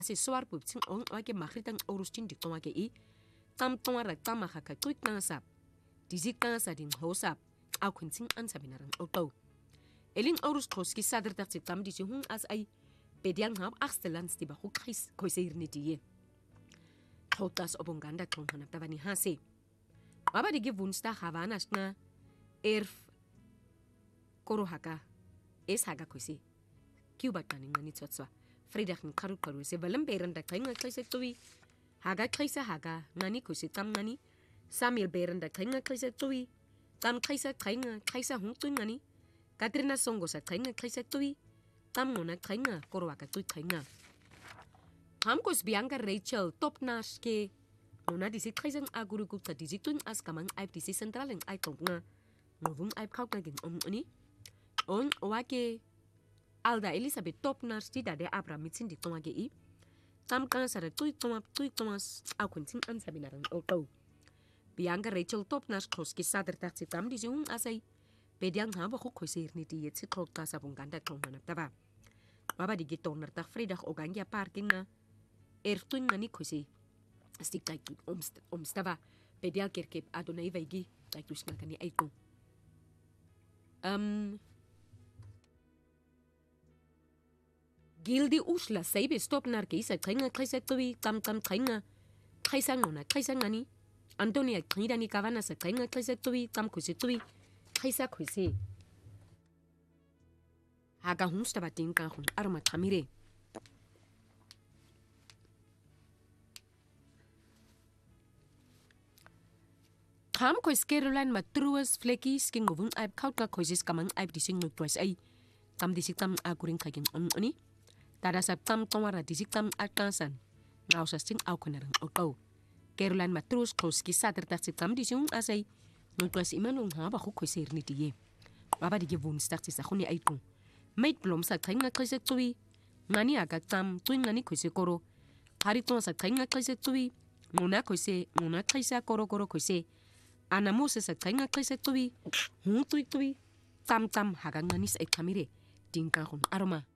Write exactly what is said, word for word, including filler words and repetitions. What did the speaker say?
si soar pup ting ong wake mahritang orustin di tong wake i tam tongara tama haka tuik nasap dizik nasa din hosap au kunting ansabinarang oto elin orus koski sadr tak tam di hung as ai pediang hab axtelans di bahu kris koisirni die Hotas obonganda tong hanap tavani hase aba digi vunsta havanas na erf korohaka es haga koisi Cuba kaning ngani tsotswa Friedach ng karu karu se valam beran da kainga kaisa tuwi haga kaisa haga ngani koisi tam ngani Samuel beran da kainga kaisa tuwi tam kaisa kainga kaisa hung tu ngani Katrina songo sa kainga kaisa tuwi tam ngona kainga korowaka tu kainga Hamkos Bianca Rachel top nas ke nona disi kaisang aguru gupta disi tun as kamang aip disi central ng ay tong nga ngovung aip kau kaging om ni on wake Alda Elizabeth top nas di dade abra mitsin di tong age i tam kan sara tui toma tui tomas au kunting an sabinaran auto Bianca Rachel top nas koski sadr tak si tam disi hung asai pediang haba ko koisir ni di yetsi klok ka sabung ganda klong hanap taba baba di giton nertak Friedach ogangia parking na Erftun ngani koisi stik tai tu omst omstava pedial kerkep adonai vaigi tai tu snakani aito um Gildi usla seibe stop nar keisa tringa kaisa tuwi tam tam tringa kaisa ngona kaisa ngani Antonia krida ni kavana sa tringa kaisa tuwi tam koisi tuwi kaisa koisi haga humstava tinka hun arma tamire Kam kois Caroline matruas flekkies king ngovung aip kaut ka koisis kamang aip dising no twice ai tam disik tam akuring kaging on oni tada sap tam tongara disik tam akansan ngau sa sting au konarang okau Caroline matrus koski sater tak tam dising asai no twice imanung ha ba ko koisir ni die baba dige vun start sa khoni aitu mate blom sa thainga koise tuwi ngani aga tam tuin ngani koise koro hari to sa thainga koise tuwi ngona koise ngona kaisa koro koro koise Ana Moses sa kainga kaisa tuwi, hung tuwi tuwi, tam tam hagang nanis ay kamire, tingka hun aroma.